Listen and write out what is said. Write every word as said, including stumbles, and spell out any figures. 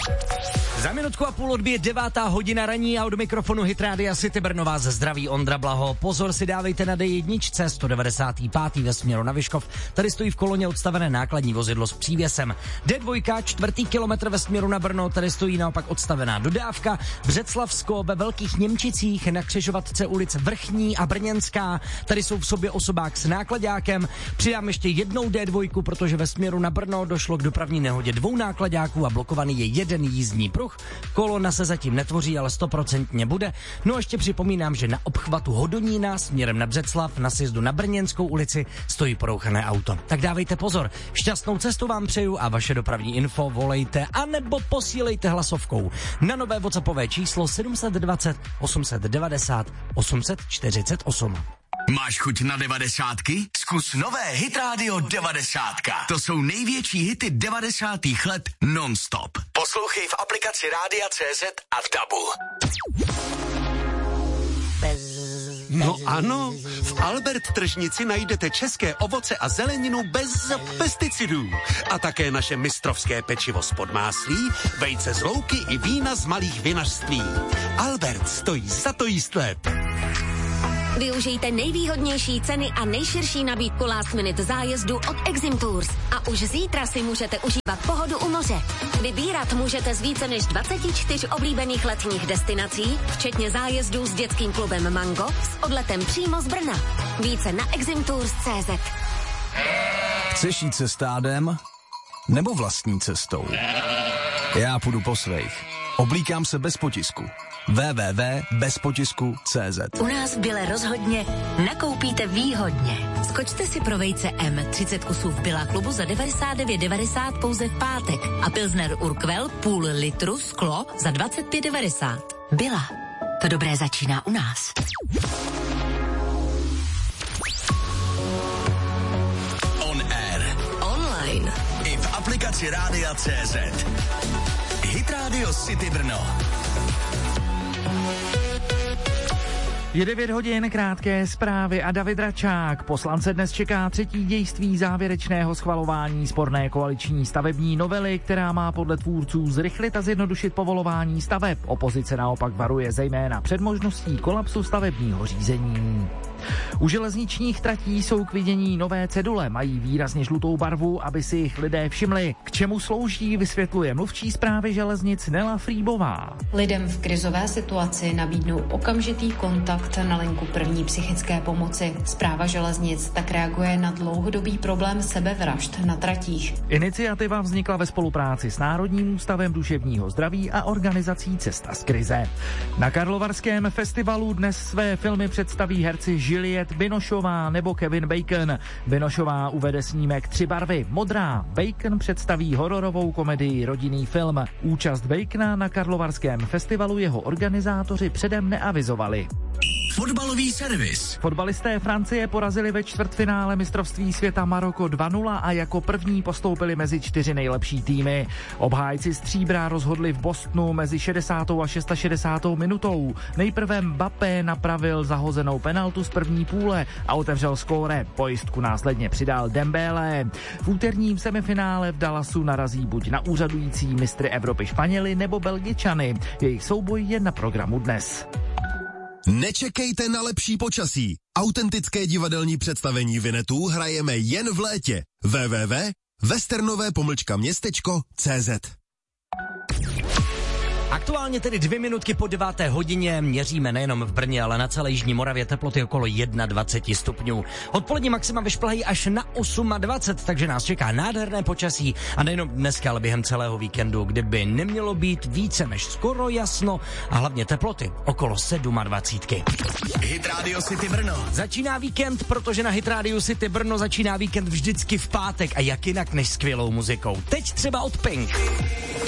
Za minutku a půl odbije devátá hodina raní a od mikrofonu Hit Rádia City Brno vás zdraví Ondra Blaho. Pozor si dávejte na D jedna sto devadesát pět ve směru na Vyškov. Tady stojí v koloně odstavené nákladní vozidlo s přívěsem. D dva, čtvrtý kilometr ve směru na Brno, tady stojí naopak odstavená dodávka. Břeclavsko ve Velkých Němčicích, na křižovatce ulic Vrchní a Brněnská. Tady jsou v sobě osobák s nákladákem. Přidám ještě jednou D dva, protože ve směru na Brno došlo k dopravní nehodě dvou nákladáků a blokovaný je jeden jízdní pruh. Kolona se zatím netvoří, ale stoprocentně bude. No a ještě připomínám, že na obchvatu Hodonína směrem na Břeclav na sjezdu na Brněnskou ulici stojí porouchané auto. Tak dávejte pozor. Šťastnou cestu vám přeju a vaše dopravní info volejte anebo posílejte hlasovkou na nové WhatsAppové číslo sedm dva nula osm devadesát osm čtyřicet osm. Máš chuť na devadesátky? Zkus nové Hit Radio devadesátka. To jsou největší hity devadesátých let non-stop. Poslouchej v aplikaci Rádia C Z a v Dabu. No ano, v Albert tržnici najdete české ovoce a zeleninu bez pesticidů. A také naše mistrovské pečivo z Podmáslí, vejce z louky i vína z malých vinařství. Albert stojí za to jíst lépe. Využijte nejvýhodnější ceny a nejširší nabídku last minute zájezdu od Exim Tours. A už zítra si můžete užívat pohodu u moře. Vybírat můžete z více než dvacet čtyři oblíbených letních destinací, včetně zájezdů s dětským klubem Mango s odletem přímo z Brna. Více na exim tours tečka cé zet. Chceš jít se stádem? Nebo vlastní cestou? Já půjdu po svých. Oblíkám se bez potisku. w w w tečka bez potisku tečka cé zet. U nás v Bile rozhodně nakoupíte výhodně. Skočte si pro vejce M, třicet kusů v Billa klubu za devadesát devět devadesát pouze v pátek a Pilsner Urquell půl litru sklo za dvacet pět devadesát. Billa. To dobré začíná u nás. On air. Online. I v aplikaci Rádia C Z. Hit Radio City Brno. Je devět hodin, krátké zprávy a David Račák. Poslance dnes čeká třetí dějství závěrečného schvalování sporné koaliční stavební novely, která má podle tvůrců zrychlit a zjednodušit povolování staveb. Opozice naopak varuje zejména před možností kolapsu stavebního řízení. U železničních tratí jsou k vidění nové cedule, mají výrazně žlutou barvu, aby si jich lidé všimli. K čemu slouží, vysvětluje mluvčí správy železnic Nela Frýbová. Lidem v krizové situaci nabídnou okamžitý kontakt na linku první psychické pomoci. Správa železnic tak reaguje na dlouhodobý problém sebevražd na tratích. Iniciativa vznikla ve spolupráci s Národním ústavem duševního zdraví a organizací Cesta z krize. Na Karlovarském festivalu dnes své filmy představí herci Juliette Binošová nebo Kevin Bacon. Binošová uvede snímek Tři barvy. Modrá. Bacon představí hororovou komedii Rodinný film. Účast Bacona na Karlovarském festivalu jeho organizátoři předem neavizovali. Fotbalový servis. Fotbalisté Francie porazili ve čtvrtfinále mistrovství světa Maroko dva nula a jako první postoupili mezi čtyři nejlepší týmy. Obhájci stříbra rozhodli v Bostonu mezi šedesátou a šedesátou šestou minutou. Nejprve Mbappé napravil zahozenou penaltu z první půle a otevřel skóre. Pojistku následně přidal Dembélé. V úterním semifinále v Dallasu narazí buď na úřadující mistry Evropy Španěli nebo Belgičany. Jejich souboj je na programu dnes. Nečekejte na lepší počasí. Autentické divadelní představení Vinetů hrajeme jen v létě. w w w tečka westernové pomlčka městečko tečka cé zet. Aktuálně tedy dvě minutky po deváté hodině měříme nejenom v Brně, ale na celé jižní Moravě teploty okolo dvacet jedna stupňů. Odpolední maxima vyšplhají až na dvacet osm, takže nás čeká nádherné počasí a nejenom dneska, ale během celého víkendu, kde by nemělo být více než skoro jasno a hlavně teploty okolo dvacet sedm. Hit Radio City Brno. Začíná víkend, protože na Hit Radio City Brno začíná víkend vždycky v pátek a jak jinak než skvělou muzikou. Teď třeba od Pink.